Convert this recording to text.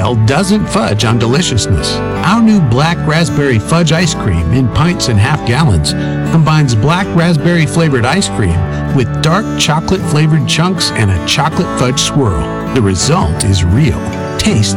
style doesn't fudge on deliciousness. Our new black raspberry fudge ice cream in pints and half gallons combines black raspberry flavored ice cream with dark chocolate flavored chunks and a chocolate fudge swirl. The result is real taste